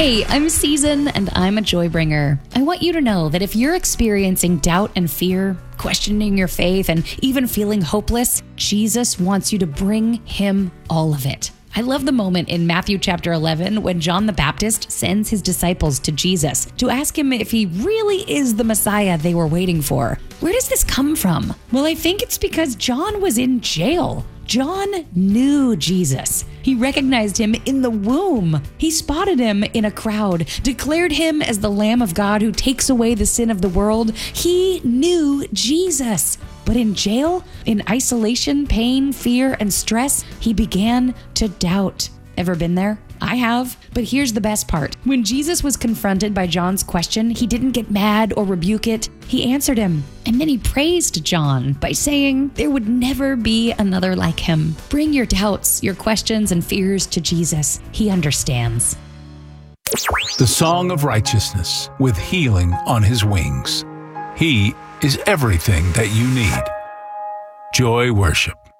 Hey, I'm Season, and I'm a joy bringer. I want you to know that if you're experiencing doubt and fear, questioning your faith, and even feeling hopeless, Jesus wants you to bring him all of it. I love the moment in Matthew chapter 11 when John the Baptist sends his disciples to Jesus to ask him if he really is the Messiah they were waiting for. Where does this come from? Well, I think it's because John was in jail. John knew Jesus. He recognized him in the womb. He spotted him in a crowd, declared him as the Lamb of God who takes away the sin of the world. He knew Jesus. But in jail, in isolation, pain, fear, and stress, he began to doubt. Ever been there? I have. But here's the best part. When Jesus was confronted by John's question, he didn't get mad or rebuke it. He answered him. And then he praised John by saying there would never be another like him. Bring your doubts, your questions, and fears to Jesus. He understands. The Song of Righteousness with healing on his wings. He is everything that you need. Joy Worship.